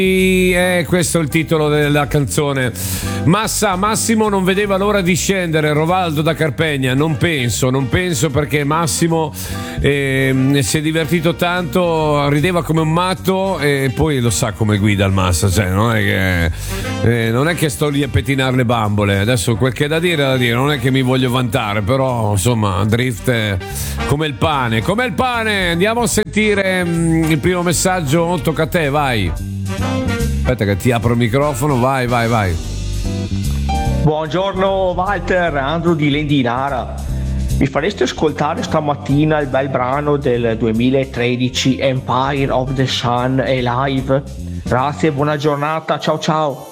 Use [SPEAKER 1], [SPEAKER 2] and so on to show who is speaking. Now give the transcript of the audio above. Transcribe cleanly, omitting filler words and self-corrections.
[SPEAKER 1] Questo è il titolo della canzone. Massimo non vedeva l'ora di scendere. Rovaldo da Carpegna. Non penso perché Massimo si è divertito tanto, rideva come un matto e poi lo sa come guida il Massa, cioè non è che sto lì a pettinare le bambole. Adesso quel che è da dire, non è che mi voglio vantare, però insomma drift è come il pane. Andiamo a sentire il primo messaggio. Tocca a te, vai. Aspetta che ti apro il microfono, vai.
[SPEAKER 2] Buongiorno Walter, Andrew di Lendinara. Mi faresti ascoltare stamattina il bel brano del 2013 Empire of the Sun e live? Grazie, buona giornata, ciao.